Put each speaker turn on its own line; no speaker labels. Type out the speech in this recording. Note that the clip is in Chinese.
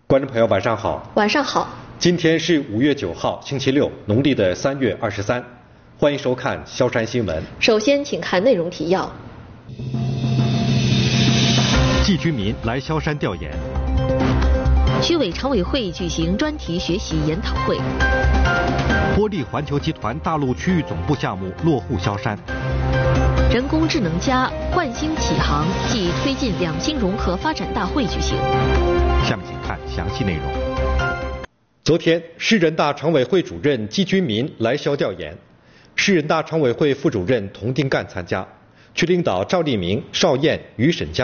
观众朋友，晚上好。
晚上好。
今天是5月9号，星期六，农历的3月23。欢迎收看萧山新闻。
首先，请看内容提要。
冀居民来萧山调研。
区委常委会举行专题学习研讨会。
玻璃环球集团大陆区域总部项目落户萧山。
人工智能+焕星启航暨推进两新融合发展大会举行。
下面请看详细内容。昨天，市人大常委会主任冀居民来萧调研，市人大常委会副主任童丁干参加，区领导赵立明、邵燕、于沈江